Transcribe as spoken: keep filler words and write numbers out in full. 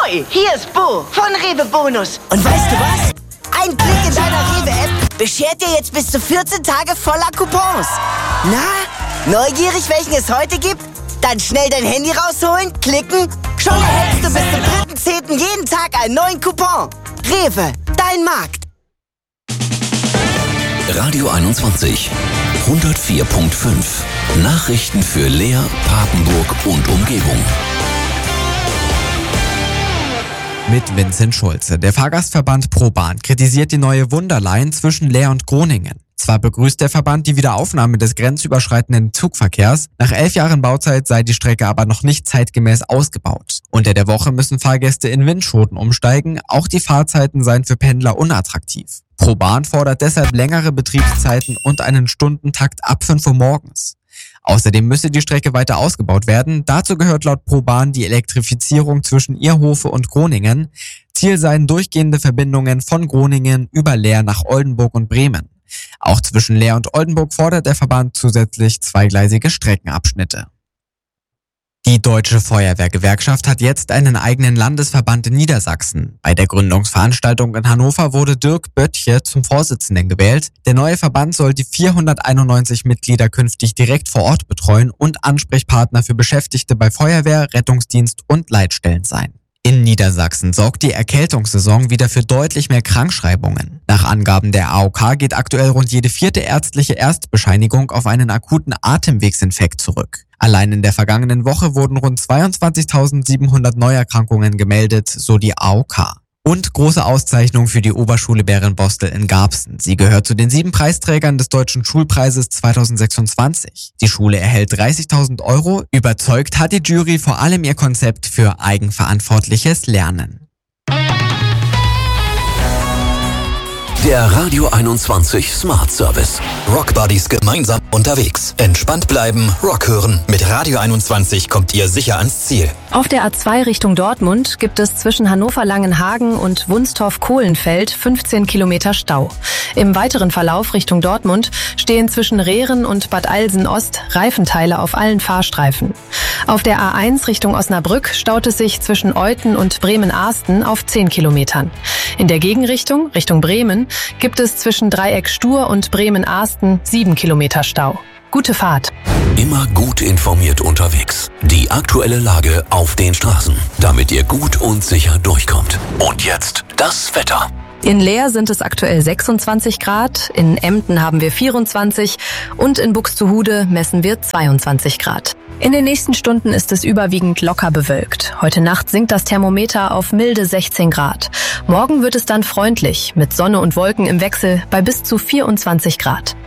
Ahoi, hier ist Bo von Rewe Bonus. Und weißt du was? Ein Klick in deiner Rewe-App beschert dir jetzt bis zu vierzehn Tage voller Coupons. Na, neugierig, welchen es heute gibt? Dann schnell dein Handy rausholen, klicken, schon erhältst du bis zum dritten zehnten jeden Tag einen neuen Coupon. Rewe, dein Markt. Radio einundzwanzig, hundertvier Komma fünf. Nachrichten für Leer, Papenburg und Umgebung. Mit Vincent Schulze. Der Fahrgastverband ProBahn kritisiert die neue Wunderline zwischen Leer und Groningen. Zwar begrüßt der Verband die Wiederaufnahme des grenzüberschreitenden Zugverkehrs, nach elf Jahren Bauzeit sei die Strecke aber noch nicht zeitgemäß ausgebaut. Unter der Woche müssen Fahrgäste in Windschoten umsteigen, auch die Fahrzeiten seien für Pendler unattraktiv. ProBahn fordert deshalb längere Betriebszeiten und einen Stundentakt ab fünf Uhr morgens. Außerdem müsse die Strecke weiter ausgebaut werden. Dazu gehört laut ProBahn die Elektrifizierung zwischen Ierhofe und Groningen. Ziel seien durchgehende Verbindungen von Groningen über Leer nach Oldenburg und Bremen. Auch zwischen Leer und Oldenburg fordert der Verband zusätzlich zweigleisige Streckenabschnitte. Die Deutsche Feuerwehrgewerkschaft hat jetzt einen eigenen Landesverband in Niedersachsen. Bei der Gründungsveranstaltung in Hannover wurde Dirk Böttche zum Vorsitzenden gewählt. Der neue Verband soll die vierhunderteinundneunzig Mitglieder künftig direkt vor Ort betreuen und Ansprechpartner für Beschäftigte bei Feuerwehr, Rettungsdienst und Leitstellen sein. In Niedersachsen sorgt die Erkältungssaison wieder für deutlich mehr Krankschreibungen. Nach Angaben der A O K geht aktuell rund jede vierte ärztliche Erstbescheinigung auf einen akuten Atemwegsinfekt zurück. Allein in der vergangenen Woche wurden rund zweiundzwanzigtausendsiebenhundert Neuerkrankungen gemeldet, so die A O K. Und große Auszeichnung für die Oberschule Bärenbostel in Garbsen. Sie gehört zu den sieben Preisträgern des Deutschen Schulpreises zweitausendsechsundzwanzig. Die Schule erhält dreißigtausend Euro. Überzeugt hat die Jury vor allem ihr Konzept für eigenverantwortliches Lernen. Der Radio einundzwanzig Smart Service. Rockbuddies gemeinsam unterwegs. Entspannt bleiben, Rock hören. Mit Radio einundzwanzig kommt ihr sicher ans Ziel. Auf der A zwei Richtung Dortmund gibt es zwischen Hannover-Langenhagen und Wunstorf-Kohlenfeld fünfzehn Kilometer Stau. Im weiteren Verlauf Richtung Dortmund stehen zwischen Rehren und Bad Alsen-Ost Reifenteile auf allen Fahrstreifen. Auf der A eins Richtung Osnabrück staut es sich zwischen Euthen und Bremen-Ahsten auf zehn Kilometern. In der Gegenrichtung, Richtung Bremen, gibt es zwischen Dreieck Stur und Bremen-Ahsten sieben Kilometer Stau. Gute Fahrt. Immer gut informiert unterwegs. Die aktuelle Lage auf den Straßen, damit ihr gut und sicher durchkommt. Und jetzt das Wetter. In Leer sind es aktuell sechsundzwanzig Grad, in Emden haben wir vierundzwanzig und in Buxtehude messen wir zweiundzwanzig Grad. In den nächsten Stunden ist es überwiegend locker bewölkt. Heute Nacht sinkt das Thermometer auf milde sechzehn Grad. Morgen wird es dann freundlich, mit Sonne und Wolken im Wechsel bei bis zu vierundzwanzig Grad.